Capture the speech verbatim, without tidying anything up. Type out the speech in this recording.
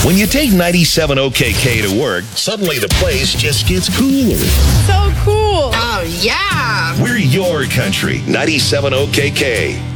When you take ninety-seven O K K to work, suddenly the place just gets cooler. So cool. Oh, yeah. We're your country, ninety-seven O K K.